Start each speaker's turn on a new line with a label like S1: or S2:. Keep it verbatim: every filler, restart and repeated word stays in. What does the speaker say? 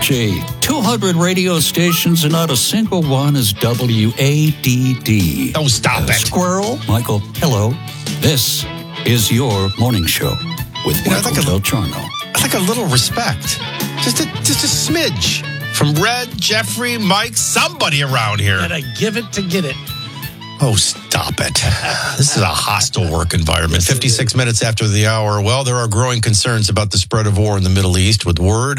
S1: Gee, two hundred radio stations and not a single one is W A D D.
S2: Oh, stop
S1: uh,
S2: it.
S1: Squirrel, Michael, hello. This is your morning show with
S2: You know,
S1: Michael
S2: I think
S1: Del
S2: a-
S1: Charno.
S2: I think a little respect. Just a, just a smidge. From Red, Jeffrey, Mike, somebody around here.
S3: And I give it to get it.
S2: Oh, stop it. This is a hostile work environment. fifty-six minutes after the hour. Well, there are growing concerns about the spread of war in the Middle East with word